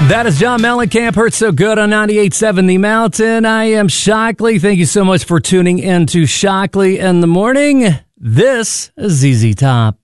That is John Mellencamp. Hurts So Good on 98.7 The Mountain. I am Shockley. Thank you so much for tuning in to Shockley in the Morning. This is ZZ Top.